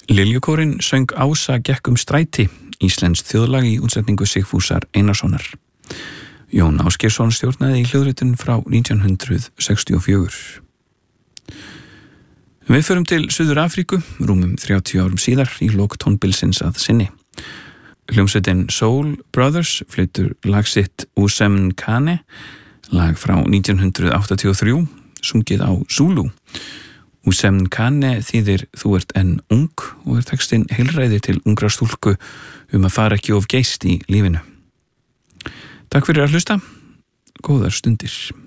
Liljukórinn söng Ása gekk stræti, íslenskt þjóðlag í útsetningu Sigfúsar Einarssonar. Jón Ásgeirsson stjórnaði í hljóðritun frá 1964. Við förum til Suður Afríku, rúmum 30 árum síðar í lok tónbilsins að sinni. Hljómsveitin Soul Brothers flytur lag sitt Usem Kane, lag frá 1983, sungið á Zulu. Usem Kane þýðir þú ert enn ung og textinn heilræði til ungra stúlku að fara ekki of geist í lífinu. Takk fyrir að hlusta, góðar stundir.